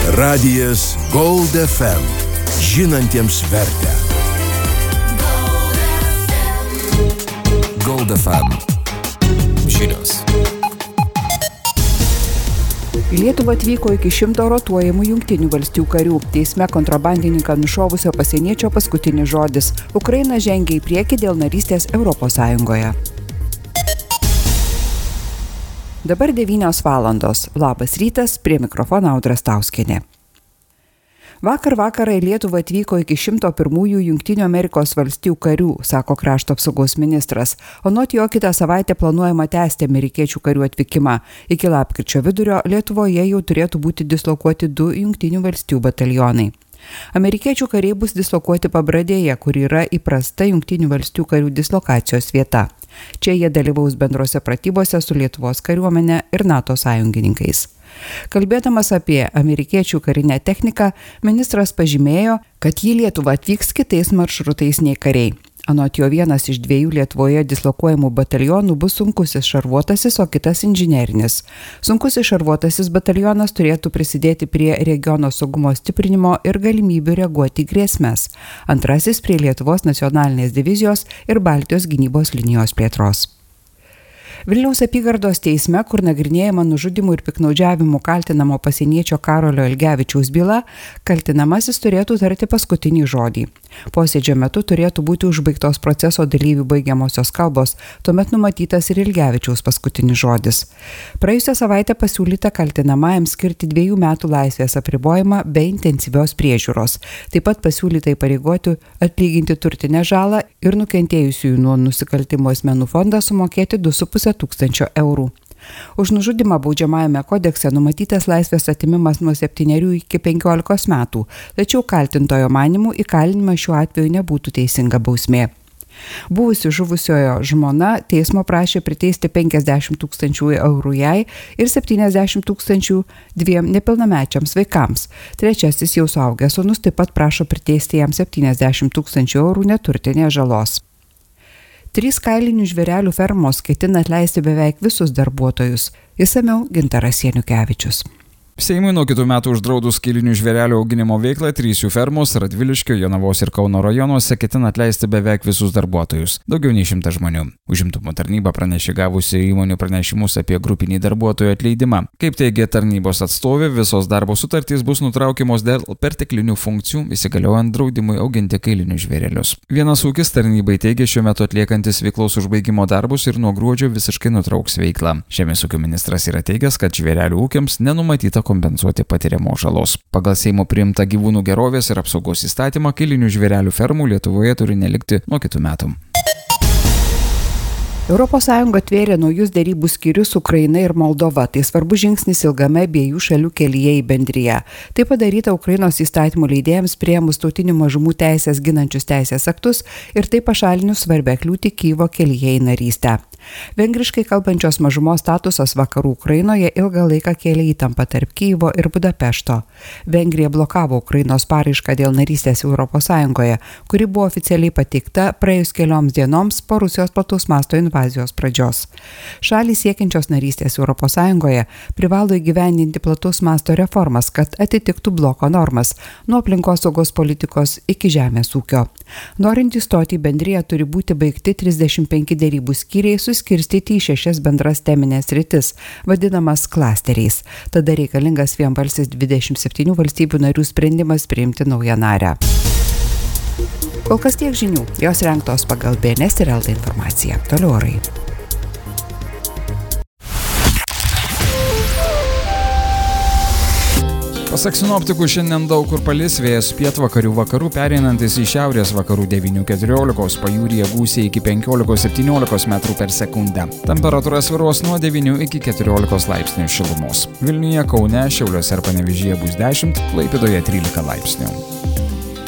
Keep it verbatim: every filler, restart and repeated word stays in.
Radijas Gold F M. Žinantiems vertę. Gold F M. Žinios. Į Lietuvą atvyko iki šimto rotuojamų Jungtinių valstijų karių. Teisme kontrabandininką nušovusio pasieniečio paskutinis žodis. Ukraina žengia į priekį dėl narystės Europos Sąjungoje. Dabar devynios valandos. Labas rytas, prie mikrofono Audra Stauskienė. Vakar vakarą į Lietuvą atvyko iki šimto pirmųjų Jungtinių Amerikos valstijų karių, sako krašto apsaugos ministras. Anot jo kitą savaitę planuojama tęsti amerikiečių karių atvykimą. Iki lapkričio vidurio Lietuvoje jau turėtų būti dislokuoti du Jungtinių valstijų batalionai. Amerikiečių kariai bus dislokuoti Pabradėje, kur yra įprasta Jungtinių valstijų karių dislokacijos vieta. Čia jie dalyvaus bendrose pratybose su Lietuvos kariuomenė ir NATO sąjungininkais. Kalbėdamas apie amerikiečių karinę techniką, ministras pažymėjo, kad į Lietuvą atvyks kitais maršrutais nei kariai. Anot jo vienas iš dviejų Lietuvoje dislokuojamų batalionų bus sunkusis šarvuotasis, o kitas inžinerinis. Sunkusis šarvuotasis batalionas turėtų prisidėti prie regiono saugumo stiprinimo ir galimybių reaguoti į grėsmes. Antrasis prie Lietuvos nacionalinės divizijos ir Baltijos gynybos linijos plėtros. Vilniaus apygardos teisme, kur nagrinėjama nužudimų ir piknaudžiavimų kaltinamo pasieniečio Karolio Ilgevičiaus byla, kaltinamasis turėtų tarti paskutinį žodį. Posėdžio metu turėtų būti užbaigtos proceso dalyvių baigiamosios kalbos, tuomet numatytas ir Ilgevičiaus paskutinis žodis. Praėjusią savaitę pasiūlyta kaltinamajam skirti dviejų metų laisvės apribojimą be intensyvios priežiūros. Taip pat pasiūlyta įpareigoti atlyginti turtinę žalą ir nukentėjusiųjų nuo nusikaltimo asmenų fondą sumokėti du su puse tūkstančio eurų. Už nužudymą baudžiamajame kodekse numatytas laisvės atimimas nuo septynerių iki penkiolikos metų, tačiau kaltintojo manymu įkalinimas šiuo atveju nebūtų teisinga bausmė. Buvusi žuvusiojo žmona teismo prašė priteisti penkiasdešimt tūkstančių eurų jai ir septyniasdešimt tūkstančių dviem nepilnamečiams vaikams. Trečiasis jau suaugęs sūnus taip pat prašo priteisti jam septyniasdešimt tūkstančių eurų neturtinės žalos. Trys kailinių žvėrelių fermos ketina atleisti beveik visus darbuotojus. Išsamiau Gintaras Janukevičius. Seimui nuo kitų metų uždraudus kailinių žvėrelių auginimo veiklą, trys jų fermos Radviliškio, Jonavos ir Kauno rajonuose ketina atleisti beveik visus darbuotojus, daugiau nei šimtas žmonių. Užimtumo tarnyba pranešė gavusi įmonių pranešimus apie grupinį darbuotojų atleidimą. Kaip teigia tarnybos atstovė, visos darbo sutartys bus nutraukiamos dėl perteklinių funkcijų, įsigaliojant draudimui auginti kailinius žvėrelius. Vienas ūkis tarnybai teigia šiuo metu atliekantis veiklos užbaigimo darbus ir nuo gruodžio visiškai nutrauks veiklą. Žemės ūkio ministras yra teigęs, kad žvėrelių ūkiams nenumatyta kompensuoti patiriamos žalos. Pagal Seimo priimtą gyvūnų gerovės ir apsaugos įstatymą kailinių žvėrelių fermų Lietuvoje turi nelikti nuo kitų metų. Europos Sąjunga atvėrė naujus derybų skyrius Ukraina ir Moldova. Tai svarbus žingsnis ilgame abiejų šalių kelyje į bendriją. Tai padaryta Ukrainos įstatymų leidėjams priėmus tautinių mažumų teisės ginančius teisės aktus ir tai pašalinus svarbę kliūtį Kyjivo kelyje į narystę. Vengriškai kalbančios mažumos statusas vakarų Ukrainoje ilgą laiką kėlė įtampą tarp Kyjivo ir Budapešto. Vengrija blokavo Ukrainos paraišką dėl narystės Europos Sąjungoje, kuri buvo oficialiai pateikta praėjus kelioms dienoms po Rusijos plataus masto invazijos pradžios. Šalys siekiančios narystės Europos Sąjungoje privalo įgyvendinti plataus masto reformas, kad atitiktų bloko normas, nuo aplinkosaugos politikos iki žemės ūkio. Norint įstoti į bendriją turi būti baigti trisdešimt penki derybų skyriai suskirstyti į šešias bendras teminės sritis, vadinamas klasteriais. Tada reikalingas vienbalsis dvidešimt septynių valstybių narių sprendimas priimti naują narę. Kol kas tiek žinių, jos rengtos pagal B N S ir L T informaciją. Toliau orai. Pasak sinoptikų, šiandien daug kur palis, vėjas pietvakarių vakarų pereinantis į šiaurės vakarų devynių keturiolikos, pajūryje gūsiai iki penkiolikos septyniolikos metrų per sekundę. Temperatūra svyruos nuo devynių iki keturiolikos laipsnių šilumos. Vilniuje, Kaune, Šiauliuose ir Panevėžyje bus dešimt, Klaipėdoje trylika laipsnių.